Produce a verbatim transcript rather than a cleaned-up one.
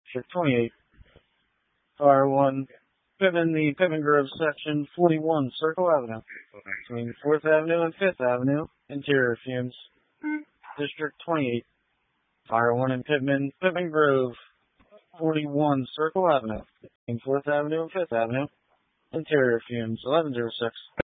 District twenty-eight. Fire one, Pittman, the Pittman Grove section, forty-one Circle Avenue. Between fourth Avenue and fifth Avenue, interior fumes. District twenty-eight. Fire one in Pittman, Pittman Grove, forty-one Circle Avenue. Between fourth Avenue and fifth Avenue, interior fumes, eleven oh six.